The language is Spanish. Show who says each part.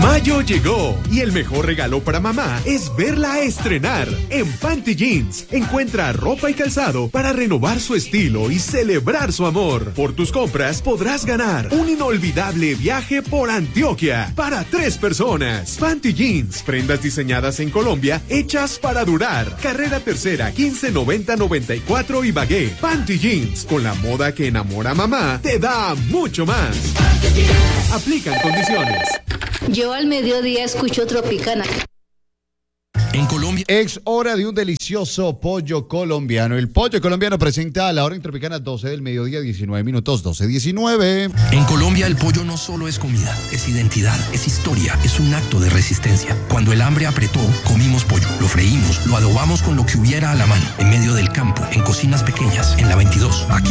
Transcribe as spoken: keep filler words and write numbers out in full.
Speaker 1: Mayo llegó y el mejor regalo para mamá es verla estrenar. En Panty Jeans encuentra ropa y calzado para renovar su estilo y celebrar su amor. Por tus compras podrás ganar un inolvidable viaje por Antioquia para tres personas. Panty Jeans, prendas diseñadas en Colombia, hechas para durar. Carrera Tercera, quince noventa noventa y cuatro Ibagué. Panty Jeans, con la moda que enamora a mamá, te da mucho más. Aplican condiciones.
Speaker 2: Yo al mediodía escucho Tropicana.
Speaker 3: En Colombia
Speaker 4: es hora de un delicioso pollo colombiano. El pollo colombiano presenta a la hora en Tropicana, doce del mediodía, diecinueve minutos, doce diecinueve.
Speaker 3: En Colombia el pollo no solo es comida, es identidad, es historia, es un acto de resistencia. Cuando el hambre apretó, comimos pollo, lo freímos, lo adobamos con lo que hubiera a la mano, en medio del campo, en cocinas pequeñas, en la veintidós. Aquí